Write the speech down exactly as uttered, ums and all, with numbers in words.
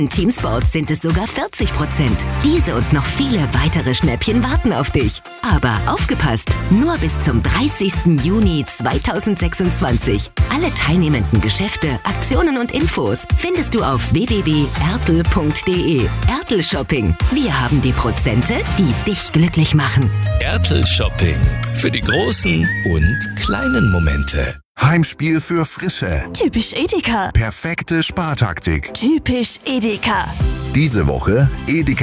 In Teamsports sind es sogar vierzig Prozent. Diese und noch viele weitere Schnäppchen warten auf dich. Aber aufgepasst! Nur bis zum dreißigsten Juni zweitausendsechsundzwanzig. Alle teilnehmenden Geschäfte, Aktionen und Infos findest du auf w w w punkt ertel punkt d e. Ertel Shopping. Wir haben die Prozente, die dich glücklich machen. Ertel Shopping. Für die großen und kleinen Momente. Heimspiel für Frische. Typisch Edeka. Perfekte Spartaktik. Typisch Edeka. Diese Woche Edeka.